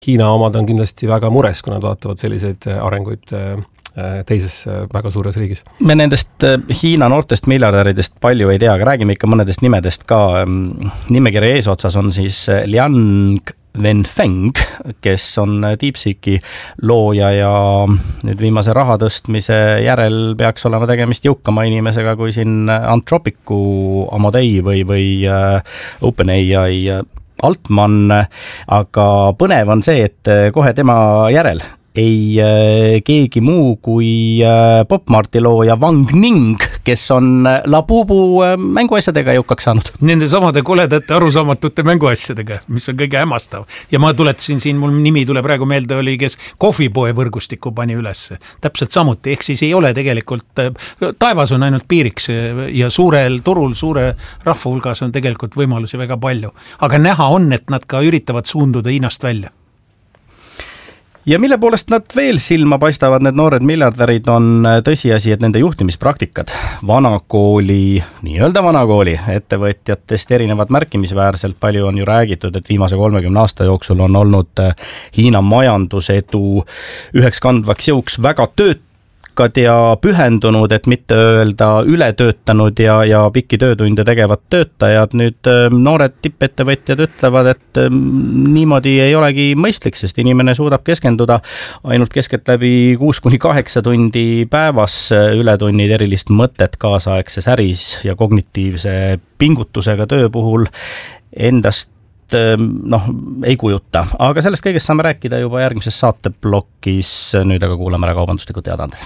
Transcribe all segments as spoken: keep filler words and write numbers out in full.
Hiina omad on kindlasti väga mures, kui nad vaatavad selliseid arenguid teises väga suures riigis. Me nendest Hiina noortest miljardäridest palju ei tea, aga räägime ikka mõnedest nimedest ka. Nimekirja eesotsas on siis Liang Wenfeng, kes on DeepSeeki looja ja nüüd viimase raha tõstmise järel peaks olema tegemist jõukama inimesega kui siin Anthropicu Amodei või, või OpenAI Altman, aga põnev on see, et kohe tema järel ei keegi muu kui Popmarti looja Wang Ning, kes on Labubu mänguasjadega jõukaks saanud. Nende samade koledate arusaamatute mänguasjadega, mis on kõige hämmastav. Ja ma tuletasin siin, mul nimi tuleb praegu meelde, oli kes kohvipoe võrgustiku pani üles. Täpselt samuti, ehk siis ei ole tegelikult, taevas on ainult piiriks ja suurel turul, suure rahva hulgas on tegelikult võimalusi väga palju. Aga näha on, et nad ka üritavad suunduda Hiinast välja. Ja mille poolest nad veel silma paistavad, need noored miljardärid, on tõsiasi, et nende juhtimispraktikad vanakooli, nii-öelda vanakooli ettevõtjatest erinevad märkimisväärselt. Palju on ju räägitud, et viimase kolmekümne aasta jooksul on olnud Hiina majandusedu üheks kandvaks jõuks väga tööt ja pühendunud, et mitte öelda ületöötanud ja, ja pikki töötunde tegevad töötajad. Nüüd noored tippettevõtjad ütlevad, et niimoodi ei olegi mõistlik, sest inimene suudab keskenduda ainult keskeltläbi kuus kuni kaheksa tundi päevas, ületunnid erilist mõtet kaasaegses äris ja kognitiivse pingutusega töö puhul endast noh, ei kujuta. Aga sellest kõigest saame rääkida juba järgmises saateblokis. Nüüd aga kuulame ära kaubanduslikud teadanded.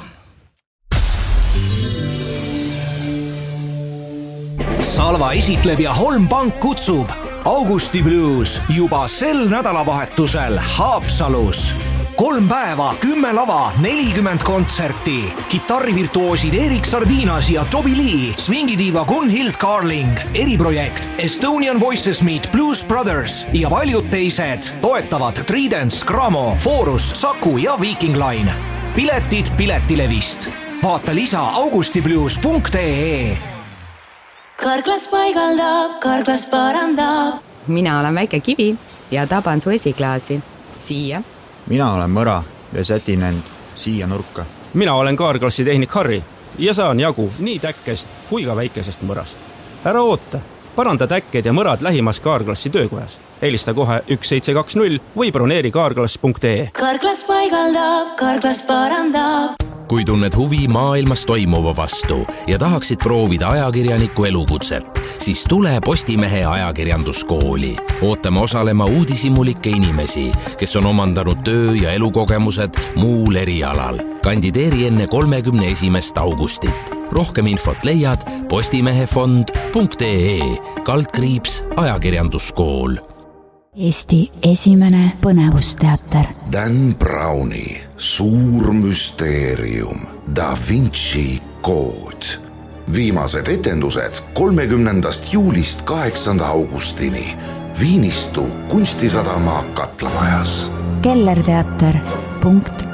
Salva esitleb ja Holm Pank kutsub Augusti Blues juba sel nädalavahetusel Haapsalus. Kolm päeva, kümme lava, nelikümmend kontserti. Kitarrivirtuoosid Erik Sardinas ja Toby Lee, swingidiiva Gunhild Carling, eriprojekt Estonian Voices Meet Blues Brothers ja paljud teised toetavad Tridents, Gramo, Forus, Saku ja Viking Line. Piletid Piletilevist. Vaata lisa augustiblues punkt ee. Karklas paigaldab, karklas parandab. Mina olen väike kivi ja taban su esiklaasi. Siia. Mina olen mõra ja sätin end siia nurka. Mina olen kaarklassi tehnik Harri ja saan jagu nii täkkest kui ka väikesest mõrast. Ära oota, paranda täkked ja mõrad lähimas kaarklassi töökojas. Helista kohe üks seitse kaks null või broneeri kaarklass punkt ee. Karklas paigaldab, karklas parandab. Kui tunned huvi maailmas toimuva vastu ja tahaksid proovida ajakirjaniku elukutset, siis tule Postimehe ajakirjanduskooli. Ootame osalema uudishimulike inimesi, kes on omandanud töö- ja elukogemused muul erialal. Kandideeri enne kolmekümne esimest augustit. Rohkem infot leiad postimehefond punkt ee, kaldkriips ajakirjanduskool. Eesti esimene põnevusteater. Dan Browni suur müsteerium, Da Vinci kood. Viimased etendused kolmekümnendast juulist kaheksanda augustini Viinistu kunstisadama Katlamajas. kellerteater punkt